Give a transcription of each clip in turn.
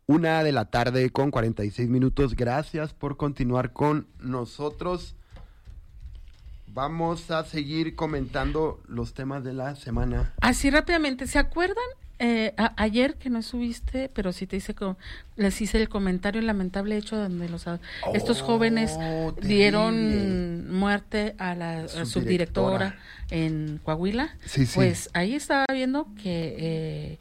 1:46 p.m. Gracias por continuar con nosotros. Vamos a seguir comentando los temas de la semana. Así rápidamente, ¿se acuerdan? Ayer que no subiste, pero sí les hice el comentario, el lamentable hecho donde estos jóvenes dieron muerte a la subdirectora en Coahuila. Sí. Pues ahí estaba viendo que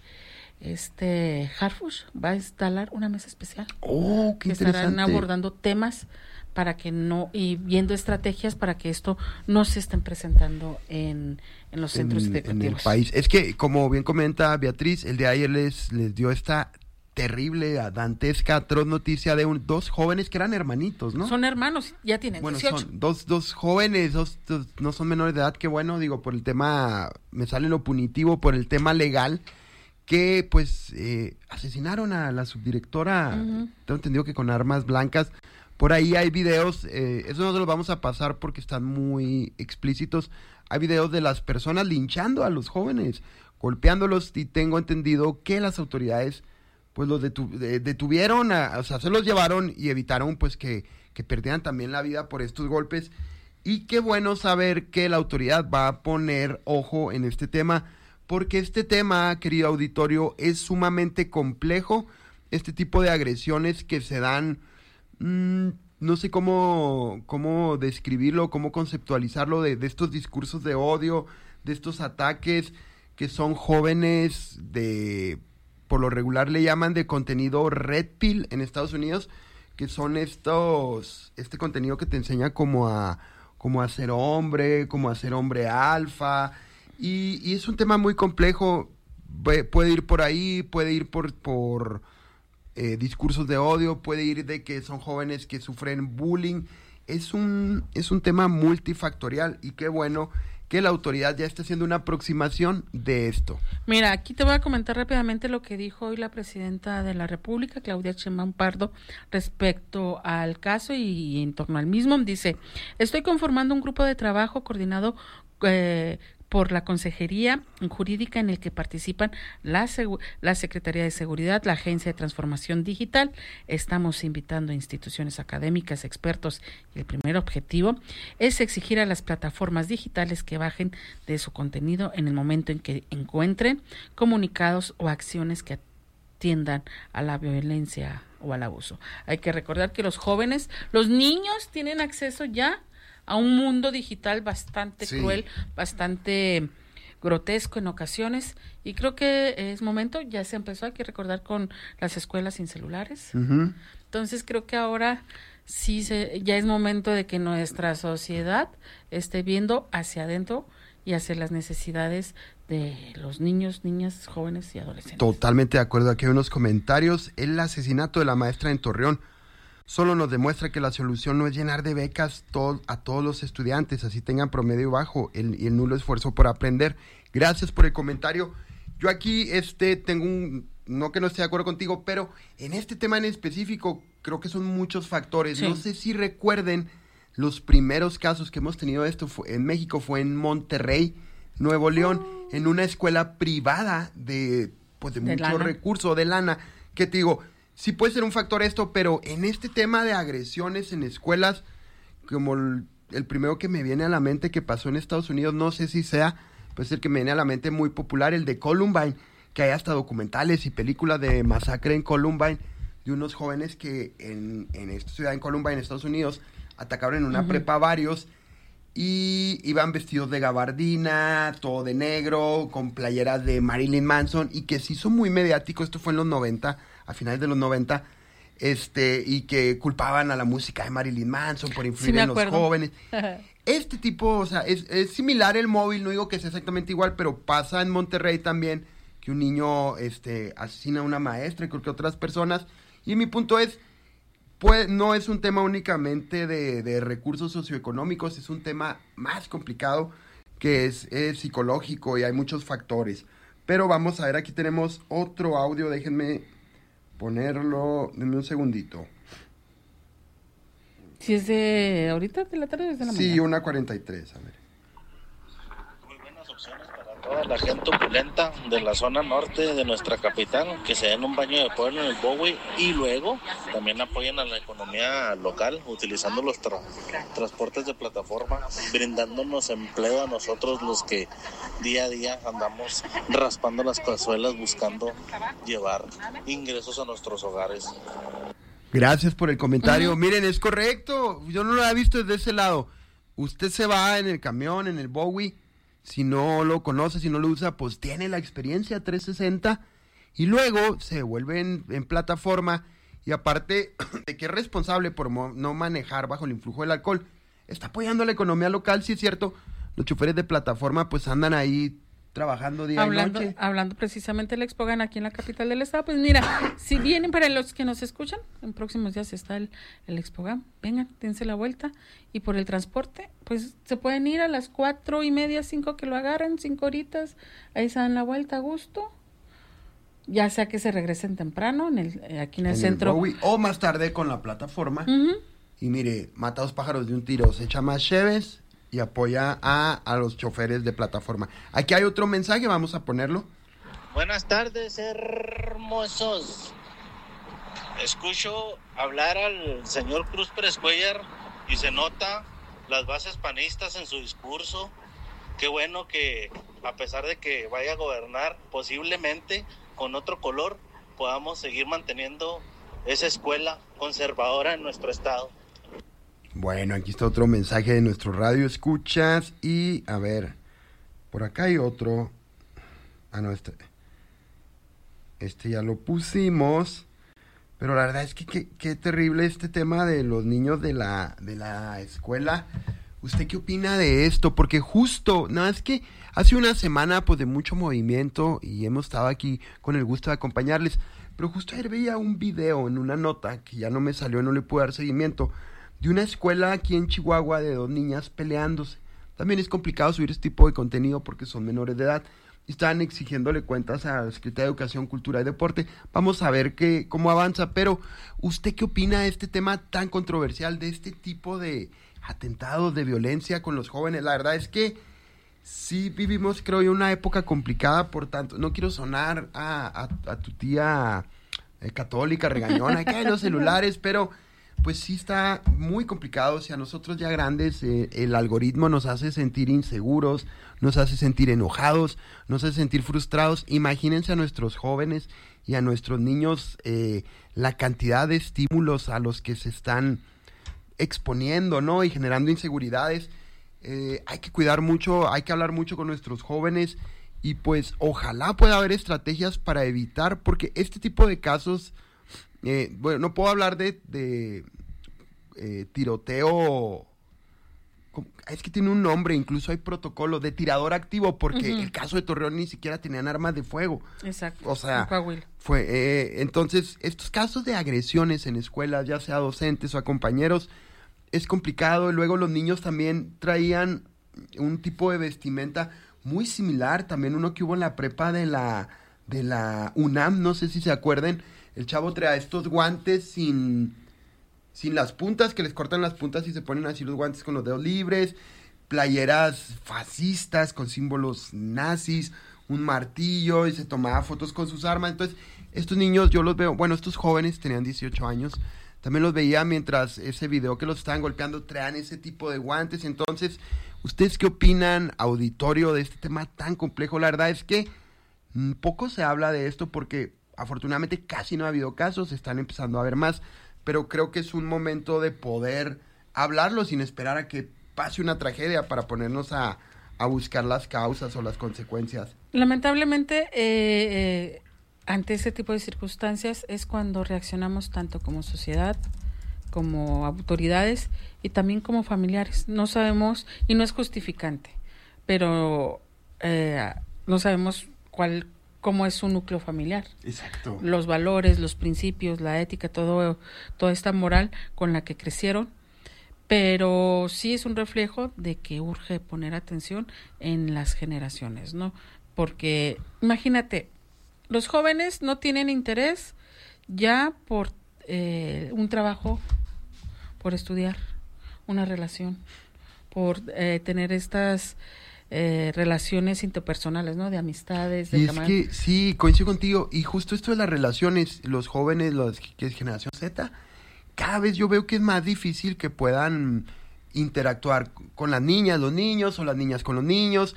Harfush va a instalar una mesa especial. Qué que estarán abordando temas para que y viendo estrategias para que esto no se estén presentando en los centros educativos. En el país. Es que, como bien comenta Beatriz, el de ayer les dio esta terrible, dantesca, atroz noticia de dos jóvenes que eran hermanitos, ¿no? Son hermanos, ya tienen 18. Son dos jóvenes, no son menores de edad, que bueno, digo, por el tema, me sale lo punitivo, por el tema legal, que pues asesinaron a la subdirectora, tengo entendido que con armas blancas. Por ahí hay videos, eso no se los vamos a pasar porque están muy explícitos. Hay videos de las personas linchando a los jóvenes, golpeándolos, y tengo entendido que las autoridades pues los detuvieron, o sea, se los llevaron y evitaron pues que perdieran también la vida por estos golpes. Y qué bueno saber que la autoridad va a poner ojo en este tema, porque este tema, querido auditorio, es sumamente complejo. Este tipo de agresiones que se dan, no sé cómo describirlo, cómo conceptualizarlo, de estos discursos de odio, de estos ataques que son jóvenes por lo regular le llaman de contenido red pill en Estados Unidos, que son este contenido que te enseña como a ser hombre, como a ser hombre alfa, y es un tema muy complejo. Puede ir por ahí, puede ir por discursos de odio, puede ir de que son jóvenes que sufren bullying. Es un tema multifactorial, y qué bueno que la autoridad ya está haciendo una aproximación de esto. Mira, aquí te voy a comentar rápidamente lo que dijo hoy la presidenta de la República, Claudia Sheinbaum Pardo, respecto al caso y en torno al mismo. Dice: estoy conformando un grupo de trabajo coordinado por la Consejería Jurídica, en el que participan la Secretaría de Seguridad, la Agencia de Transformación Digital. Estamos invitando a instituciones académicas, expertos, y el primer objetivo es exigir a las plataformas digitales que bajen de su contenido en el momento en que encuentren comunicados o acciones que atiendan a la violencia o al abuso. Hay que recordar que los jóvenes, los niños, tienen acceso ya a un mundo digital bastante cruel, bastante grotesco en ocasiones, y creo que es momento, ya se empezó, hay que recordar, con las escuelas sin celulares. Entonces creo que ahora sí ya es momento de que nuestra sociedad esté viendo hacia adentro y hacia las necesidades de los niños, niñas, jóvenes y adolescentes. Totalmente de acuerdo. Aquí hay unos comentarios. El asesinato de la maestra en Torreón solo nos demuestra que la solución no es llenar de becas a todos los estudiantes, así tengan promedio bajo, y el nulo esfuerzo por aprender. Gracias por el comentario. Yo aquí tengo no que no esté de acuerdo contigo, pero en este tema en específico creo que son muchos factores. Sí. No sé si recuerden los primeros casos que hemos tenido en México, fue en Monterrey, Nuevo León, en una escuela privada de mucho recurso, de lana, que te digo, sí puede ser un factor esto, pero en este tema de agresiones en escuelas, como el primero que me viene a la mente que pasó en Estados Unidos, no sé si sea, pues el que me viene a la mente muy popular, el de Columbine, que hay hasta documentales y películas de masacre en Columbine, de unos jóvenes que en esta ciudad, en Columbine, en Estados Unidos, atacaron en una prepa varios, y iban vestidos de gabardina, todo de negro, con playeras de Marilyn Manson, y que se hizo muy mediático. Esto fue en los 90, a finales de los 90, y que culpaban a la música de Marilyn Manson por influir en los jóvenes. Este tipo, o sea, es similar el móvil, no digo que sea exactamente igual, pero pasa en Monterrey también, que un niño asesina a una maestra y creo que otras personas. Y mi punto es, pues no es un tema únicamente de recursos socioeconómicos, es un tema más complicado, que es psicológico, y hay muchos factores. Pero vamos a ver, aquí tenemos otro audio, déjenme ponerlo, denme un segundito. ¿Si es de ahorita, de la tarde o desde la mañana? Sí, 1:43, a ver. Muy buenas opciones para Toda la gente opulenta de la zona norte de nuestra capital, que se den un baño de pueblo en el Bowie y luego también apoyen a la economía local utilizando los transportes de plataforma, brindándonos empleo a nosotros los que día a día andamos raspando las cazuelas buscando llevar ingresos a nuestros hogares. Gracias por el comentario. Miren, es correcto. Yo no lo había visto desde ese lado. Usted se va en el camión, en el Bowie. Si no lo conoce, si no lo usa, pues tiene la experiencia 360 y luego se vuelve en plataforma y aparte de que es responsable por no manejar bajo el influjo del alcohol, está apoyando la economía local, sí es cierto. Los choferes de plataforma pues andan ahí trabajando día y noche. Hablando precisamente del Expogan aquí en la capital del estado, pues mira, si vienen para los que nos escuchan, en próximos días está el Expogan, vengan, dense la vuelta, y por el transporte, pues se pueden ir a las 4:30, 5 que lo agarren, 5 horitas, ahí se dan la vuelta a gusto, ya sea que se regresen temprano, aquí en el centro. El Bowie, o más tarde con la plataforma, y mire, mata 2 pájaros de un tiro, se echa más cheves, y apoya a los choferes de plataforma. Aquí hay otro mensaje, vamos a ponerlo. Buenas tardes, hermosos. Escucho hablar al señor Cruz Pérez Cuellar y se nota las bases panistas en su discurso. Qué bueno que, a pesar de que vaya a gobernar posiblemente con otro color, podamos seguir manteniendo esa escuela conservadora en nuestro estado. Bueno, aquí está otro mensaje de nuestro radio escuchas y a ver, por acá hay otro. No, este ya lo pusimos, pero la verdad es que qué terrible este tema de los niños de la escuela. ¿Usted qué opina de esto? Porque justo, nada, es que hace una semana pues de mucho movimiento y hemos estado aquí con el gusto de acompañarles, pero justo ayer veía un video en una nota que ya no me salió, no le pude dar seguimiento, de una escuela aquí en Chihuahua de 2 niñas peleándose. También es complicado subir este tipo de contenido porque son menores de edad. Y estaban exigiéndole cuentas a la Secretaría de Educación, Cultura y Deporte. Vamos a ver cómo avanza. Pero, ¿usted qué opina de este tema tan controversial, de este tipo de atentados, de violencia con los jóvenes? La verdad es que sí vivimos, creo yo, una época complicada. Por tanto, no quiero sonar a tu tía católica regañona, que hay los celulares, pero pues sí está muy complicado. Si a nosotros ya grandes el algoritmo nos hace sentir inseguros, nos hace sentir enojados, nos hace sentir frustrados, imagínense a nuestros jóvenes y a nuestros niños la cantidad de estímulos a los que se están exponiendo, ¿no? Y generando inseguridades. Hay que cuidar mucho, hay que hablar mucho con nuestros jóvenes y pues ojalá pueda haber estrategias para evitar, porque este tipo de casos... bueno, no puedo hablar de tiroteo, es que tiene un nombre, incluso hay protocolo de tirador activo, porque el caso de Torreón ni siquiera tenían armas de fuego. Exacto. O sea, entonces, estos casos de agresiones en escuelas, ya sea a docentes o a compañeros, es complicado. Y luego los niños también traían un tipo de vestimenta muy similar, también uno que hubo en la prepa de la UNAM, no sé si se acuerden. El chavo trae estos guantes sin las puntas, que les cortan las puntas y se ponen así los guantes con los dedos libres, playeras fascistas con símbolos nazis, un martillo, y se tomaba fotos con sus armas. Entonces, estos niños yo los veo, bueno, estos jóvenes tenían 18 años, también los veía mientras ese video que los estaban golpeando traían ese tipo de guantes. Entonces, ¿ustedes qué opinan, auditorio, de este tema tan complejo? La verdad es que poco se habla de esto porque afortunadamente casi no ha habido casos, están empezando a haber más, pero creo que es un momento de poder hablarlo sin esperar a que pase una tragedia para ponernos a buscar las causas o las consecuencias. Lamentablemente, ante ese tipo de circunstancias es cuando reaccionamos tanto como sociedad, como autoridades y también como familiares. No sabemos, y no es justificante, pero no sabemos cómo es su núcleo familiar. Exacto. Los valores, los principios, la ética, toda esta moral con la que crecieron, pero sí es un reflejo de que urge poner atención en las generaciones, ¿no? Porque imagínate, los jóvenes no tienen interés ya por un trabajo, por estudiar, una relación, por tener estas relaciones interpersonales, ¿no? De amistades, de Y es que, sí, coincido contigo, y justo esto de las relaciones, los jóvenes, los que es generación Z, cada vez yo veo que es más difícil que puedan interactuar con las niñas, los niños, o las niñas con los niños.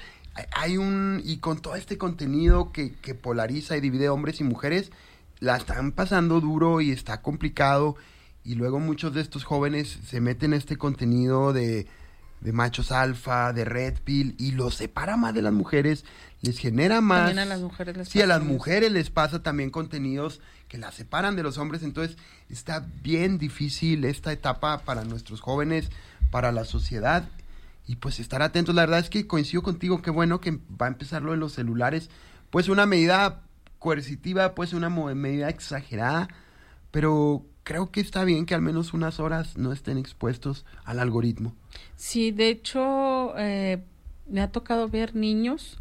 Y con todo este contenido que polariza y divide hombres y mujeres, la están pasando duro y está complicado, y luego muchos de estos jóvenes se meten en este contenido de machos alfa, de red pill, y los separa más de las mujeres, les genera más... También a las mujeres les pasa. Sí, a las mujeres les pasa también contenidos que las separan de los hombres, entonces está bien difícil esta etapa para nuestros jóvenes, para la sociedad, y pues estar atentos. La verdad es que coincido contigo, qué bueno que va a empezar lo de los celulares, pues una medida coercitiva, pues una medida exagerada, pero creo que está bien que al menos unas horas no estén expuestos al algoritmo. Sí, de hecho, me ha tocado ver niños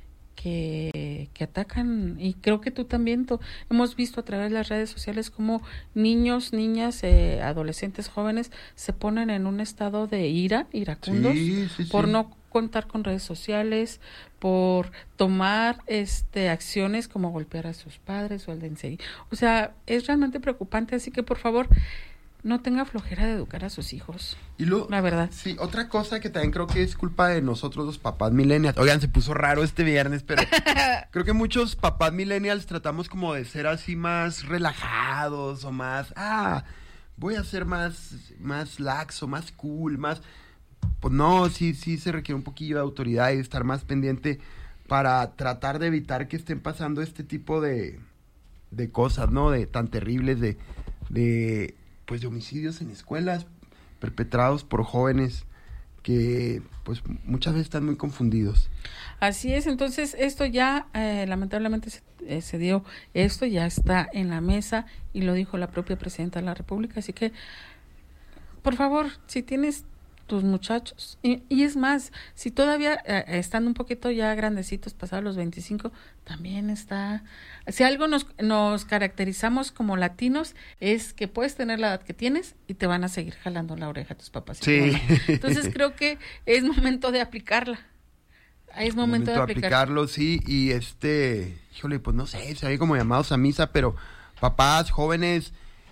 que atacan, y creo que tú también, hemos visto a través de las redes sociales cómo niños, niñas, adolescentes, jóvenes se ponen en un estado de iracundos, por no contar con redes sociales, por tomar acciones como golpear a sus padres o al de enseguida. O sea, es realmente preocupante, así que por favor, no tenga flojera de educar a sus hijos. La verdad. Sí, otra cosa que también creo que es culpa de nosotros los papás millennials. Oigan, se puso raro este viernes, pero creo que muchos papás millennials tratamos como de ser así más relajados o más, voy a ser más laxo, más cool, más... Pues no, sí se requiere un poquillo de autoridad y estar más pendiente para tratar de evitar que estén pasando este tipo de cosas, ¿no? De tan terribles, de homicidios en escuelas perpetrados por jóvenes que pues muchas veces están muy confundidos. Así es, entonces esto ya lamentablemente se dio, esto ya está en la mesa y lo dijo la propia presidenta de la República, así que por favor, si tienes tus muchachos, y es más, si todavía están un poquito ya grandecitos, pasados los 25, también está, si algo nos caracterizamos como latinos, es que puedes tener la edad que tienes y te van a seguir jalando la oreja tus papás. Sí. Entonces creo que es momento de aplicarla. Es momento de aplicarlo, sí, y híjole, pues no sé, se ve como llamados a misa, pero papás, jóvenes,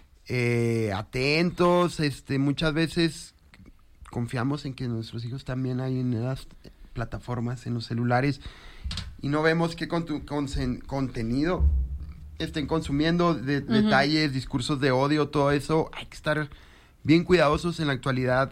atentos, muchas veces confiamos en que nuestros hijos también hay en las plataformas, en los celulares, y no vemos qué contenido estén consumiendo, detalles, discursos de odio, todo eso. Hay que estar bien cuidadosos en la actualidad.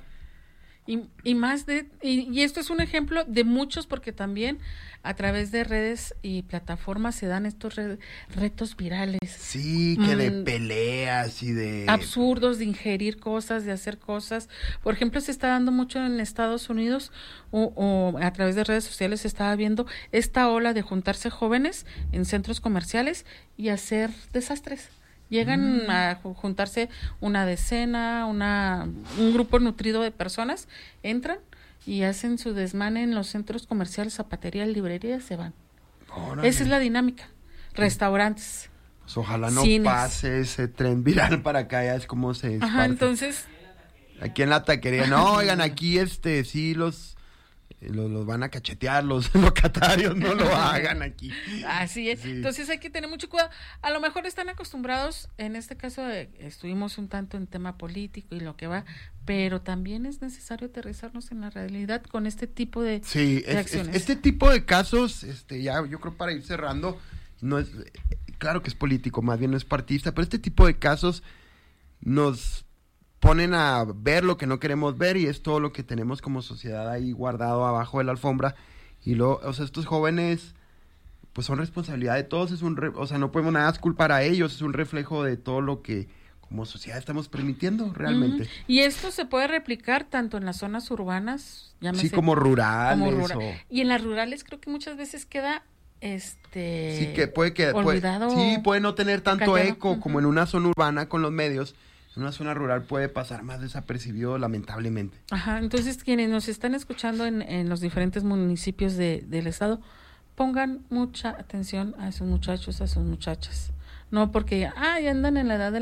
Y más y esto es un ejemplo de muchos, porque también a través de redes y plataformas se dan estos retos virales. Sí, que de peleas y de... absurdos, de ingerir cosas, de hacer cosas. Por ejemplo, se está dando mucho en Estados Unidos, o a través de redes sociales se estaba viendo esta ola de juntarse jóvenes en centros comerciales y hacer desastres. Llegan a juntarse una decena, un grupo nutrido de personas, entran y hacen su desmane en los centros comerciales, zapaterías, librerías, se van. Órale. Esa es la dinámica. Restaurantes. Pues ojalá no cines. pase ese tren viral para acá, ya es como se esparce. Ajá, entonces... Aquí en la taquería, no, oigan, aquí sí los van a cachetear los locatarios, no lo hagan aquí. Así es, sí. Entonces hay que tener mucho cuidado. A lo mejor están acostumbrados, en este caso estuvimos un tanto en tema político y lo que va, pero también es necesario aterrizarnos en la realidad con este tipo de acciones. Este tipo de casos, ya yo creo para ir cerrando, no es, claro que es político, más bien no es partidista, pero este tipo de casos nos ponen a ver lo que no queremos ver, y es todo lo que tenemos como sociedad ahí guardado abajo de la alfombra. Y estos jóvenes pues son responsabilidad de todos, no podemos nada culpar a ellos, es un reflejo de todo lo que como sociedad estamos permitiendo realmente. Y esto se puede replicar tanto en las zonas urbanas, sí, como rurales. Y en las rurales creo que muchas veces queda sí, que olvidado, puede no tener tanto eco como en una zona urbana con los medios. En una zona rural puede pasar más desapercibido, lamentablemente. Ajá, entonces quienes nos están escuchando en los diferentes municipios del estado, pongan mucha atención a esos muchachos, a sus muchachas. No porque ya andan en la edad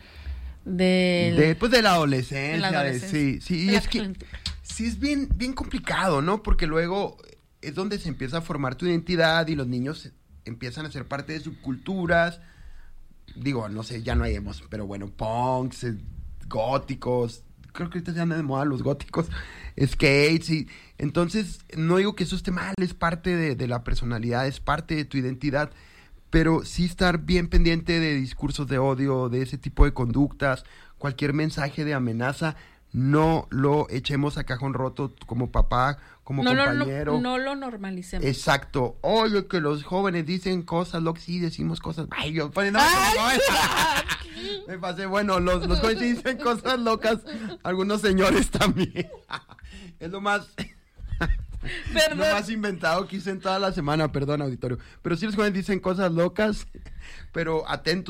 después de la adolescencia. Sí, y es que sí es bien complicado, ¿no? Porque luego es donde se empieza a formar tu identidad y los niños empiezan a ser parte de subculturas. Digo, no sé, ya no hay emos, pero bueno, punks, góticos, creo que ahorita se andan de moda los góticos, skates, y entonces no digo que eso esté mal, es parte de la personalidad, es parte de tu identidad, pero sí estar bien pendiente de discursos de odio, de ese tipo de conductas, cualquier mensaje de amenaza, no lo echemos a cajón roto como papá, como compañero. No lo normalicemos. Exacto. Oye, que los jóvenes dicen cosas, lo que sí decimos cosas. Ay, yo me pasé. Bueno, los jóvenes sí dicen cosas locas, algunos señores también. Es lo más inventado que hice en toda la semana, perdón, auditorio. Pero sí los jóvenes dicen cosas locas, pero atentos.